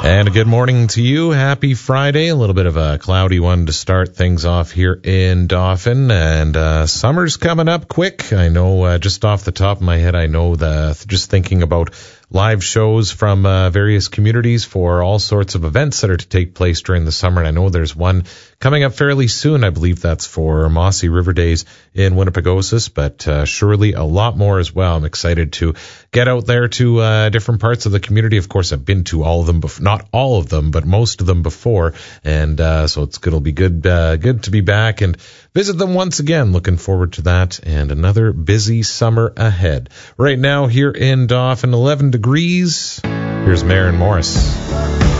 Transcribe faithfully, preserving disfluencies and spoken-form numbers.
And a good morning to you. Happy Friday. A little bit of a cloudy one to start things off here in Dauphin. And uh, summer's coming up quick. I know uh, just off the top of my head, I know the just thinking about live shows from uh, various communities for all sorts of events that are to take place during the summer. And I know there's one coming up fairly soon. I believe that's for Mossy River Days in Winnipegosis, but uh, surely a lot more as well. I'm excited to get out there to uh, different parts of the community. Of course, I've been to all of them, bef- not all of them, but most of them before. And uh, so it's it'll be good, uh, good to be back and visit them once again. Looking forward to that and another busy summer ahead. Right now here in Dauphin, eleven degrees. Here's Maren Morris.